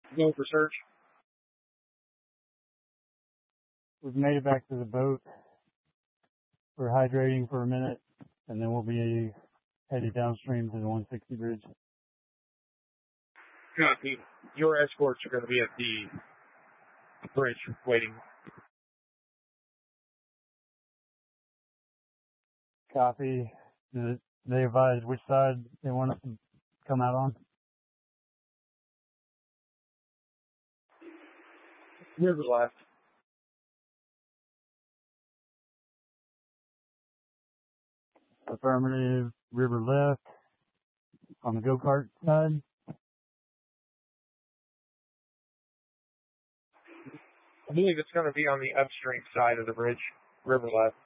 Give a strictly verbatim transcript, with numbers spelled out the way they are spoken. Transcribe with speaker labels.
Speaker 1: Going for search.
Speaker 2: We've made it back to the boat. We're hydrating for a minute, and then we'll be headed downstream to the one sixty bridge.
Speaker 1: Copy. Your escorts are going to be at the bridge waiting.
Speaker 2: Copy. Did they advise which side they want us to come out on?
Speaker 1: River left.
Speaker 2: Affirmative. River left. On the go-kart side.
Speaker 1: I believe it's going to be on the upstream side of the bridge. River left.